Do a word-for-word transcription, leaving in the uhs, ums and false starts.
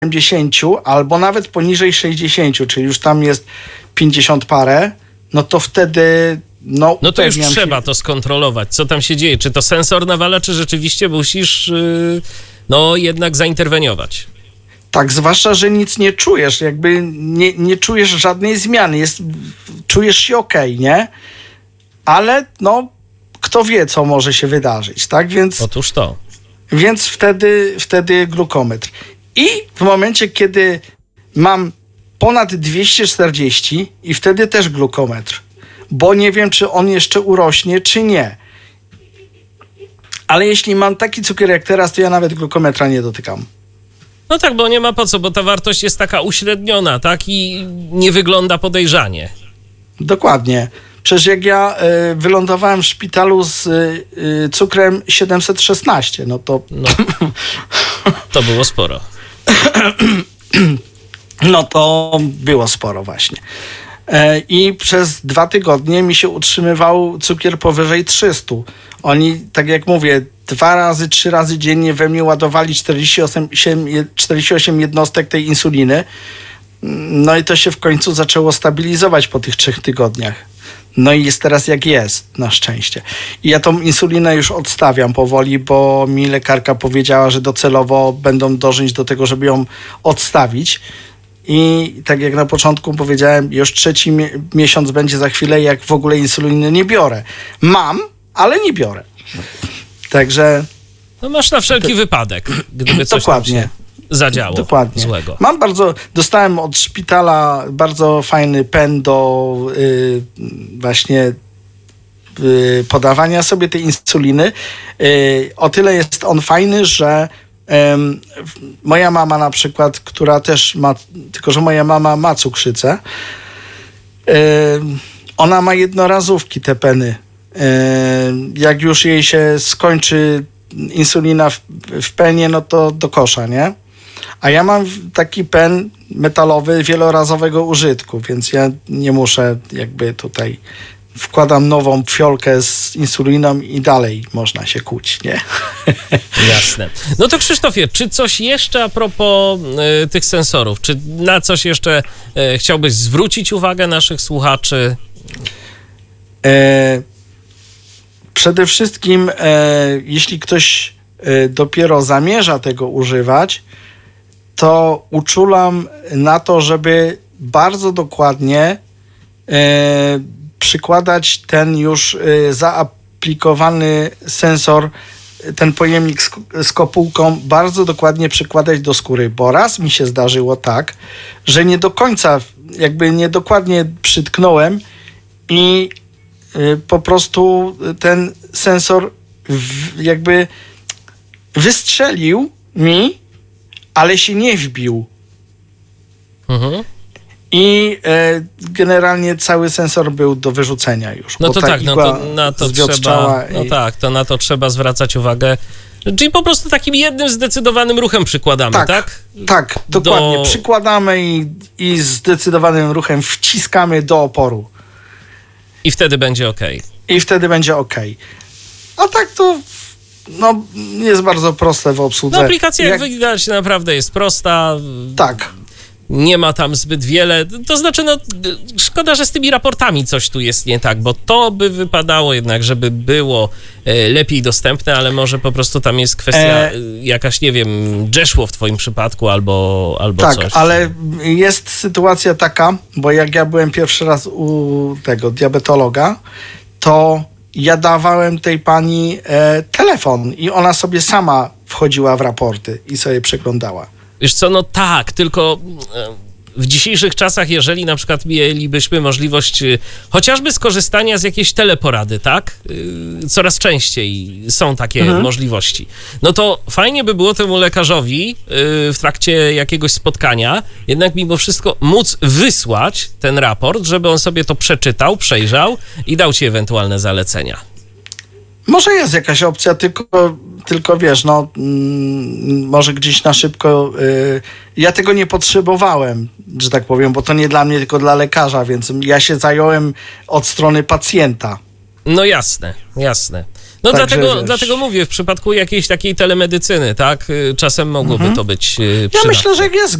siedemdziesiąt albo nawet poniżej sześćdziesiąt, czyli już tam jest pięćdziesiąt parę, no to wtedy... No, no to już trzeba się... to skontrolować, co tam się dzieje. Czy to sensor nawala, czy rzeczywiście musisz yy, no jednak zainterweniować. Tak, zwłaszcza, że nic nie czujesz, jakby nie, nie czujesz żadnej zmiany, jest, czujesz się okej, nie? Ale no, kto wie, co może się wydarzyć, tak? Więc, Otóż to. Więc wtedy, wtedy glukometr. I w momencie, kiedy mam ponad dwieście czterdzieści i wtedy też glukometr, bo nie wiem, czy on jeszcze urośnie, czy nie. Ale jeśli mam taki cukier jak teraz, to ja nawet glukometra nie dotykam. No tak, bo nie ma po co, bo ta wartość jest taka uśredniona, tak? I nie wygląda podejrzanie. Dokładnie. Przecież jak ja y, wylądowałem w szpitalu z y, y, cukrem siedemset szesnaście, no to... No, to było sporo. No to było sporo właśnie. E, I przez dwa tygodnie mi się utrzymywał cukier powyżej trzysta. Oni, tak jak mówię, dwa razy, trzy razy dziennie we mnie ładowali czterdzieści osiem, czterdzieści osiem jednostek tej insuliny. No i to się w końcu zaczęło stabilizować po tych trzech tygodniach. No i jest teraz jak jest, na szczęście. I ja tą insulinę już odstawiam powoli, bo mi lekarka powiedziała, że docelowo będą dążyć do tego, żeby ją odstawić. I tak jak na początku powiedziałem, już trzeci mi- miesiąc będzie za chwilę, jak w ogóle insuliny nie biorę. Mam, ale nie biorę. Także... No masz na wszelki to... wypadek, gdyby coś Dokładnie. tam się zadziało Dokładnie. złego. Mam bardzo, dostałem od szpitala bardzo fajny pen do y, właśnie y, podawania sobie tej insuliny. Y, o tyle jest on fajny, że y, moja mama na przykład, która też ma, tylko że moja mama ma cukrzycę, y, ona ma jednorazówki te peny. Y, jak już jej się skończy insulina w, w penie, no to do kosza, nie? A ja mam taki pen metalowy wielorazowego użytku, więc ja nie muszę jakby tutaj... Wkładam nową fiolkę z insuliną i dalej można się kłuć, nie? Jasne. No to Krzysztofie, czy coś jeszcze a propos y, tych sensorów? Czy na coś jeszcze y, chciałbyś zwrócić uwagę naszych słuchaczy? E, przede wszystkim, e, jeśli ktoś e, dopiero zamierza tego używać, to uczulam na to, żeby bardzo dokładnie e, przykładać ten już y, zaaplikowany sensor, ten pojemnik z, z kopułką, bardzo dokładnie przykładać do skóry, bo raz mi się zdarzyło tak, że nie do końca, jakby niedokładnie przytknąłem i y, po prostu ten sensor w, jakby wystrzelił mi, ale się nie wbił. Mhm. I e, generalnie cały sensor był do wyrzucenia już. No to tak, no to na to trzeba, i... no tak, to na to trzeba zwracać uwagę. Czyli po prostu takim jednym zdecydowanym ruchem przykładamy, tak? Tak, tak dokładnie. Do... Przykładamy i, i zdecydowanym ruchem wciskamy do oporu. I wtedy będzie okej. I wtedy będzie okej. A tak to no, jest bardzo proste w obsłudze. No aplikacja, jak, jak widać, naprawdę jest prosta. Tak. Nie ma tam zbyt wiele, to znaczy no szkoda, że z tymi raportami coś tu jest nie tak, bo to by wypadało jednak, żeby było e, lepiej dostępne, ale może po prostu tam jest kwestia e... jakaś, nie wiem, dżeszło w twoim przypadku albo, albo tak, coś. Tak, ale jest sytuacja taka, bo jak ja byłem pierwszy raz u tego diabetologa, to ja dawałem tej pani e, telefon i ona sobie sama wchodziła w raporty i sobie przeglądała. Wiesz co, no tak, tylko w dzisiejszych czasach, jeżeli na przykład mielibyśmy możliwość chociażby skorzystania z jakiejś teleporady, tak? Coraz częściej są takie mhm. możliwości. No to fajnie by było temu lekarzowi w trakcie jakiegoś spotkania jednak mimo wszystko móc wysłać ten raport, żeby on sobie to przeczytał, przejrzał i dał ci ewentualne zalecenia. Może jest jakaś opcja, tylko, tylko wiesz, no mm, może gdzieś na szybko, y, ja tego nie potrzebowałem, że tak powiem, bo to nie dla mnie, tylko dla lekarza, więc ja się zająłem od strony pacjenta. No jasne, jasne. No Także, dlatego, wiesz, dlatego mówię, w przypadku jakiejś takiej telemedycyny, tak, y, czasem mogłoby Mhm. to być y, ja przydatne. myślę, że jak jest